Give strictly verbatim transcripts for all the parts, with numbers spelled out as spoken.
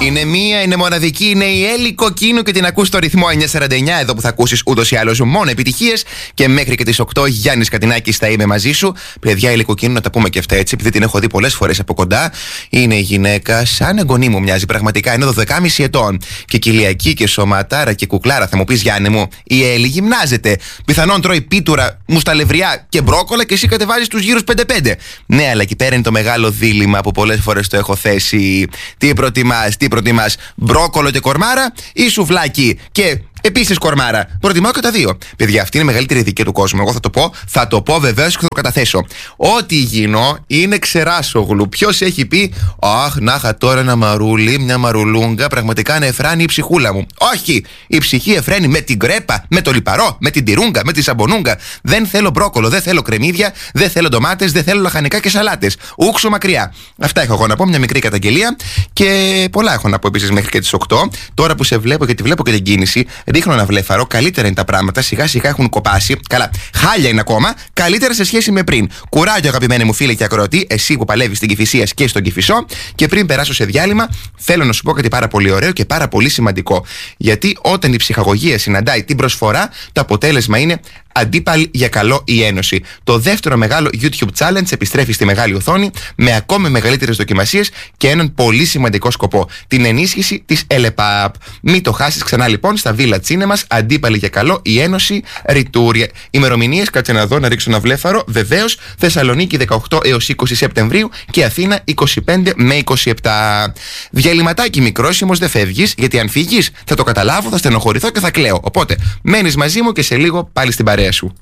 Είναι μία, είναι μοναδική, είναι η Έλλη Κοκκίνου και την ακούς στο ρυθμό εννιακόσια σαράντα εννιά. Εδώ που θα ακούσεις ούτως ή άλλως μόνο επιτυχίες. Και μέχρι και τις οκτώ Γιάννης Κατινάκης θα είμαι μαζί σου. Παιδιά, η Έλλη Κοκκίνου, να τα πούμε και αυτά έτσι, επειδή την έχω δει πολλές φορές από κοντά. Είναι η γυναίκα, σαν εγγονή μου μοιάζει πραγματικά. Είναι δώδεκα και μισή ετών. Και κοιλιακή και σωματάρα και κουκλάρα. Θα μου πεις, Γιάννη μου, η Έλλη γυμνάζεται. Πιθανόν τρώει πίτουρα, μουσταλευριά και μπρόκολα και εσύ κατεβάζεις τους γύρους πέντε πέντε. Ναι, αλλά εκεί πέρα είναι το μεγάλο δίλημμα που πολλές φορές το έχω θέσει. Τι προτιμάς, τι προτιμάς, μπρόκολο και κορμάρα ή σουβλάκι και επίσης κορμάρα? Προτιμάω και τα δύο. Παιδιά, αυτή είναι η μεγαλύτερη ειδική του κόσμου. Εγώ θα το πω, θα το πω βεβαίως και θα το καταθέσω. Ό,τι γίνω είναι ξεράσογλου. Ποιος έχει πει, αχ, να είχα τώρα ένα μαρούλι, μια μαρουλούγκα, πραγματικά να εφράνει η ψυχούλα μου. Όχι! Η ψυχή εφραίνει με την κρέπα, με το λιπαρό, με την τυρούγκα, με τη σαμπονούγκα. Δεν θέλω μπρόκολο, δεν θέλω κρεμμύδια, δεν θέλω ντομάτες, δεν θέλω λαχανικά και σαλάτες. Ούξο μακριά. Αυτά έχω εγώ να πω, μια μικρή καταγγελία και πολλά έχω να πω επίσης μέχρι και τις οκτώ. Τώρα που σε βλέπω και τη βλέπω και την κίνηση, ρίχνω ένα βλέφαρο, καλύτερα είναι τα πράγματα, σιγά σιγά έχουν κοπάσει. Καλά, χάλια είναι ακόμα, καλύτερα σε σχέση με πριν. Κουράγιο, αγαπημένοι μου φίλοι και ακροατή, εσύ που παλεύεις στην Κηφισίας και στον Κηφισό. Και πριν περάσω σε διάλειμμα, θέλω να σου πω κάτι πάρα πολύ ωραίο και πάρα πολύ σημαντικό. Γιατί όταν η ψυχαγωγία συναντάει την προσφορά, το αποτέλεσμα είναι αντίπαλοι για καλό η Ένωση. Το δεύτερο μεγάλο YouTube Challenge επιστρέφει στη μεγάλη οθόνη με ακόμη μεγαλύτερες δοκιμασίες και έναν πολύ σημαντικό σκοπό: την ενίσχυση της ΕΛΕΠΑΠ. Μην το χάσεις ξανά λοιπόν στα Villa Cinemas, αντίπαλοι για καλό η Ένωση Ρητούρια. Ημερομηνίες, κάτσε να δω, να ρίξω ένα βλέφαρο. Βεβαίως, Θεσσαλονίκη δεκαοκτώ έως είκοσι Σεπτεμβρίου και Αθήνα είκοσι πέντε με είκοσι επτά. Διαλυματάκι μικρόσιμος, δεν φεύγεις, γιατί αν φύγεις θα το καταλάβω, θα στενοχωρηθώ και θα κλαίω. Οπότε μένεις μαζί μου και σε λίγο πάλι στην παρέα σου.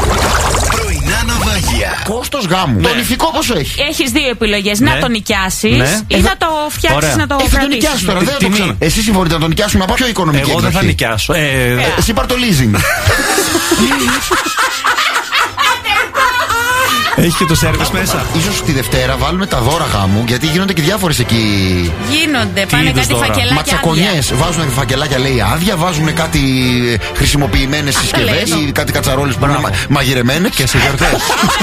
Πρωινά ναυάγια. Κόστος γάμου. Ναι. Το νηφικό πόσο έχει? Έχεις δύο επιλογές. Ναι. Να το νοικιάσεις Ναι. ή να το φτιάξεις, να το Ε, θα το κρατήσεις. νοικιάσει τώρα, δεν θα το Τιμή. ξέρω. Εσύ συμφωνείτε να το νοικιάσουμε από πιο οικονομική Εγώ δεν θα εκδοχή? νοικιάσω. Ε, Ε, Εσύ πάρ' το leasing. Έχει και το σέρβις μέσα. Ίσως τη Δευτέρα βάλουμε τα δώρα γάμου, γιατί γίνονται και διάφορες εκεί. Γίνονται, πάνε είδους κάτι δώρα? φακελάκια άδεια. Ματσακονιές. Βάζουν φακελάκια, λέει, άδεια. Βάζουν κάτι χρησιμοποιημένες συσκευές λέω. ή κάτι κατσαρόλες που είναι μα- μαγειρεμένες και σε γιορτές.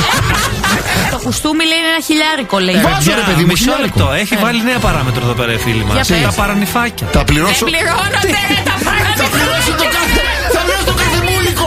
Το κουστούμι λέει είναι ένα χιλιάρικο, λέει. Βάζω, ρε Παιδιά, παιδί μου, μισό χιλιάρικο. λεπτό. Έχει βάλει νέα παράμετρο εδώ πέρα η φίλη μας. Για πες. Τα παρανυφάκια. Θα πληρώσω. Δεν πληρώνονται ρε, τα Θα πράγματα. πληρώσω το κάθε. Θα πληρώσω το κάθε μούλικο.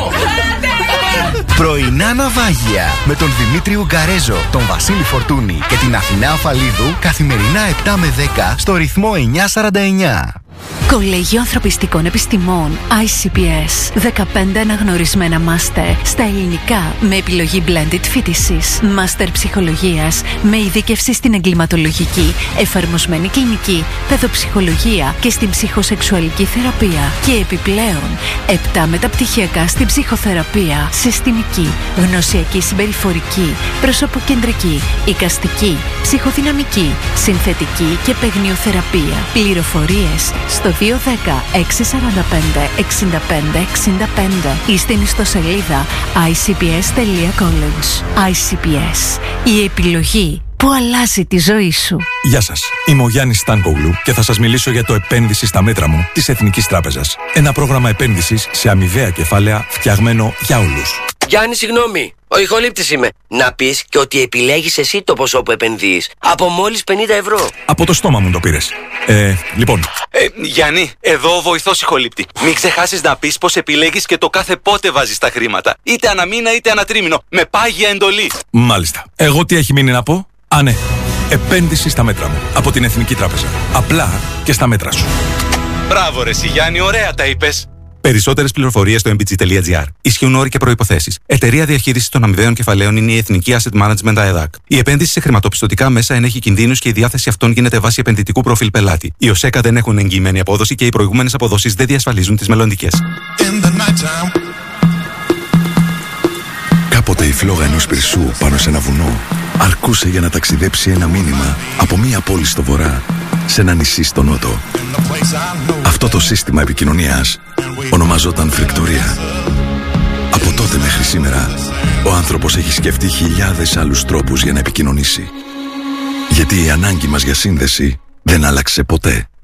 Πρωινά ναυάγια με τον Δημήτρη Ουγκαρέζο, τον Βασίλη Φορτούνη και την Αθηνά Αφαλίδου καθημερινά επτά με δέκα στο ρυθμό εννιακόσια σαράντα εννιά. Κολέγιο Ανθρωπιστικών Επιστημών άι σι πι ες. δεκαπέντε αναγνωρισμένα μάστερ στα ελληνικά με επιλογή blended φοιτησης. Μάστερ ψυχολογίας με ειδίκευση στην εγκληματολογική, εφαρμοσμένη κλινική, παιδοψυχολογία και στην ψυχοσεξουαλική θεραπεία. Και επιπλέον επτά μεταπτυχιακά στην ψυχοθεραπεία, συστημική, γνωσιακή συμπεριφορική, προσωποκεντρική, εικαστική, ψυχοδυναμική, συνθετική και παιγνιοθεραπεία. Πληροφορίες στο δύο ένα μηδέν έξι τέσσερα πέντε εξήντα πέντε εξήντα πέντε ή στην ιστοσελίδα άι σι πι ες τελεία college. άι σι πι ες. Η επιλογή που αλλάζει τη ζωή σου. Γεια σας. Είμαι ο Γιάννης Στάνκογλου και θα σας μιλήσω για το επένδυση στα μέτρα μου της Εθνικής Τράπεζας. Ένα πρόγραμμα επένδυσης σε αμοιβαία κεφάλαια φτιαγμένο για όλους. Γιάννη, συγγνώμη. Ο ηχολήπτης είμαι. Να πεις και ότι επιλέγεις εσύ το ποσό που επενδύεις. Από μόλις πενήντα ευρώ. Από το στόμα μου το πήρες. Ε, λοιπόν, Ε, Γιάννη, εδώ ο βοηθός ηχολήπτη. Μην ξεχάσεις να πεις πως επιλέγεις και το κάθε πότε βάζεις τα χρήματα. Είτε αναμήνα είτε ανατρίμηνο. Με πάγια εντολή. μάλιστα. Εγώ τι έχει μείνει να πω? Α, ναι. Επένδυση στα μέτρα μου. Από την Εθνική Τράπεζα. Απλά και στα μέτρα σου. Μπράβο ρε εσύ Γιάννη, ωραία τα είπες. Περισσότερες πληροφορίες στο εμ μπι τζι τελεία τζι άρ. Ισχύουν όροι και προϋποθέσεις. Εταιρεία διαχείρισης των αμοιβαίων κεφαλαίων είναι η Εθνική Asset Management ΑΕΔΑΚ. Η επένδυση σε χρηματοπιστωτικά μέσα ενέχει κινδύνους και η διάθεση αυτών γίνεται βάσει επενδυτικού προφίλ πελάτη. Οι ΟΣΕΚΑ δεν έχουν εγγυημένη απόδοση και οι προηγούμενες αποδόσεις δεν διασφαλίζουν τις μελλοντικές. Κάποτε η φλόγα ενός πυρσού πάνω σε ένα βουνό αρκούσε για να ταξιδέψει ένα μήνυμα από μία πόλη στο βορρά σε ένα νησί στο νότο. Αυτό το σύστημα επικοινωνίας ονομαζόταν φρικτορία. Από τότε μέχρι σήμερα ο άνθρωπος έχει σκεφτεί χιλιάδες άλλους τρόπους για να επικοινωνήσει. Γιατί η ανάγκη μας για σύνδεση δεν άλλαξε ποτέ.